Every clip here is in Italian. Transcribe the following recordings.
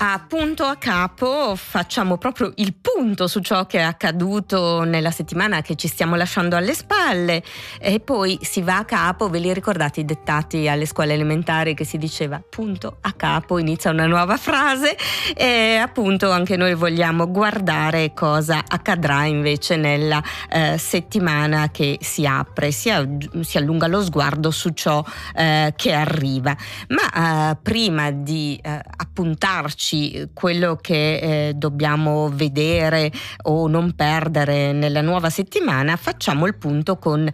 A punto a capo facciamo proprio il punto su ciò che è accaduto nella settimana che ci stiamo lasciando alle spalle e poi si va a capo. Ve li ricordate i dettati alle scuole elementari che si diceva punto a capo, inizia una nuova frase, e appunto anche noi vogliamo guardare cosa accadrà invece nella settimana che si apre, si allunga lo sguardo su ciò che arriva. Ma prima di appuntarci quello che dobbiamo vedere o non perdere nella nuova settimana, facciamo il punto con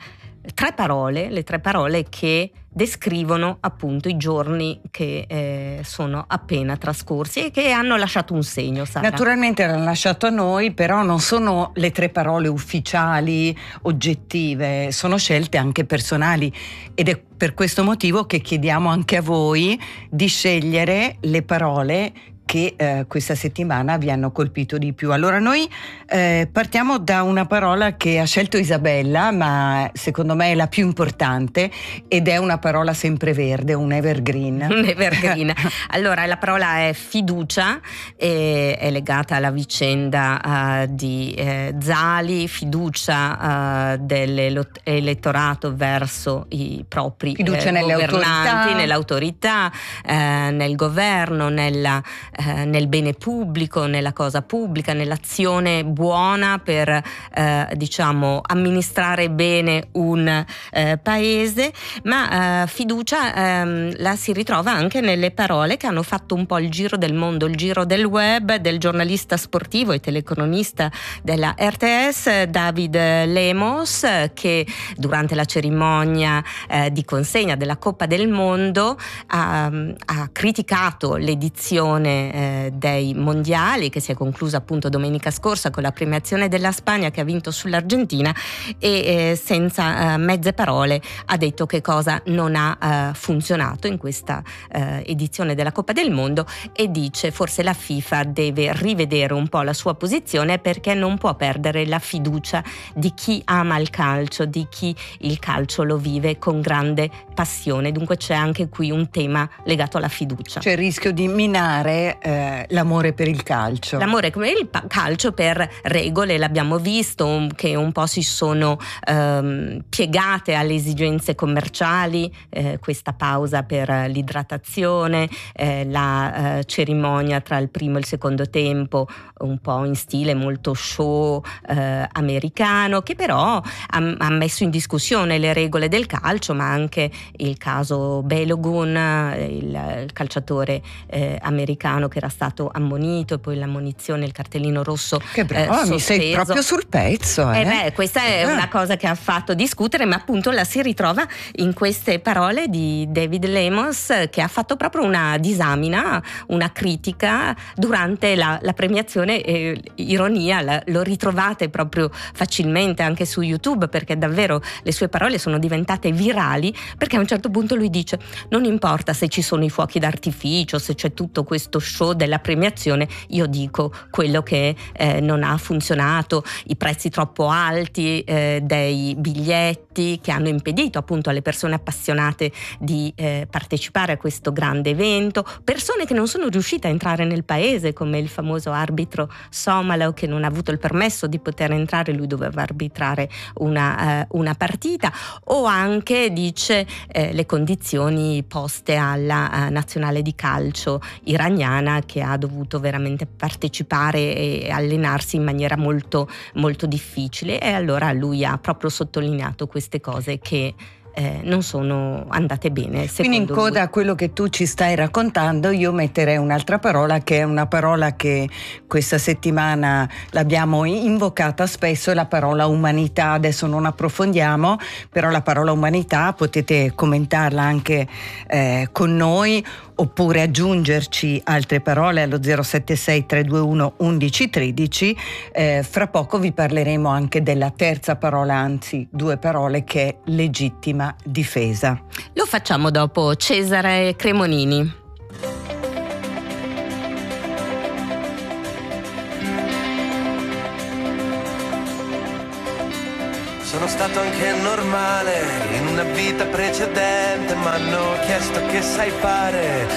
le tre parole che descrivono appunto i giorni che sono appena trascorsi e che hanno lasciato un segno. Sara. Naturalmente l'hanno lasciato a noi, però non sono le tre parole ufficiali, oggettive, sono scelte anche personali, ed è per questo motivo che chiediamo anche a voi di scegliere le parole che questa settimana vi hanno colpito di più. Allora noi partiamo da una parola che ha scelto Isabella, ma secondo me è la più importante, ed è una parola sempreverde, un evergreen. Un evergreen. Allora la parola è fiducia, è legata alla vicenda di Zali, fiducia dell'elettorato verso i propri fiducia governanti, nell'autorità, nel governo, nel bene pubblico, nella cosa pubblica, nell'azione buona per amministrare bene un paese. Ma fiducia la si ritrova anche nelle parole che hanno fatto un po' il giro del mondo, il giro del web, del giornalista sportivo e telecronista della RTS David Lemos, che durante la cerimonia di consegna della Coppa del Mondo ha criticato l'edizione dei mondiali, che si è conclusa appunto domenica scorsa con la premiazione della Spagna che ha vinto sull'Argentina, e senza mezze parole ha detto che cosa non ha funzionato in questa edizione della Coppa del Mondo, e dice forse la FIFA deve rivedere un po' la sua posizione, perché non può perdere la fiducia di chi ama il calcio, di chi il calcio lo vive con grande passione. Dunque c'è anche qui un tema legato alla fiducia. C'è il rischio di minare l'amore per il calcio. L'amore per il calcio per regole, l'abbiamo visto, che un po' si sono piegate alle esigenze commerciali, questa pausa per l'idratazione, la cerimonia tra il primo e il secondo tempo, un po' in stile molto show americano, che però ha messo in discussione le regole del calcio, ma anche il caso Balogun, il calciatore americano che era stato ammonito, e poi l'ammonizione, il cartellino rosso. Che brava, mi sei proprio sul pezzo. Questa è una cosa che ha fatto discutere, ma appunto la si ritrova in queste parole di David Lemos, che ha fatto proprio una disamina, una critica durante la premiazione. Ironia, lo ritrovate proprio facilmente anche su YouTube, perché davvero le sue parole sono diventate virali, perché a un certo punto lui dice: non importa se ci sono i fuochi d'artificio, se c'è tutto questo show della premiazione, io dico quello che non ha funzionato, i prezzi troppo alti dei biglietti, che hanno impedito appunto alle persone appassionate di partecipare a questo grande evento, persone che non sono riuscite a entrare nel paese, come il famoso arbitro somalo che non ha avuto il permesso di poter entrare, lui doveva arbitrare una partita, o anche dice le condizioni poste alla nazionale di calcio iraniana, che ha dovuto veramente partecipare e allenarsi in maniera molto molto difficile, e allora lui ha proprio sottolineato queste cose che non sono andate bene. Quindi in coda a quello che tu ci stai raccontando, io metterei un'altra parola, che è una parola che questa settimana l'abbiamo invocata spesso, è la parola umanità. Adesso non approfondiamo, però la parola umanità potete commentarla anche con noi, oppure aggiungerci altre parole allo 076 321 1113. Fra poco vi parleremo anche della terza parola, anzi due parole, che è legittima difesa. Lo facciamo dopo Cesare Cremonini. Sono stato anche normale in una vita precedente, m'hanno chiesto che sai fare,